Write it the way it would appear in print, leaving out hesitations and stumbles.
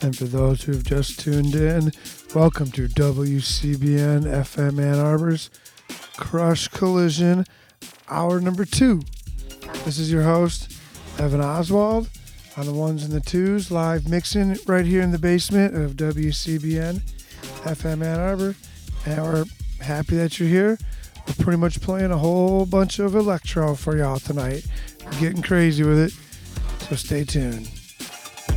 And for those who have just tuned in, welcome to WCBN FM Ann Arbor's Crush Collision, hour number 2. This is your host, Evan Oswald, on the ones and the twos, live mixing right here in the basement of WCBN FM Ann Arbor. And we're happy that you're here. We're pretty much playing a whole bunch of electro for y'all tonight. We're getting crazy with it, so stay tuned.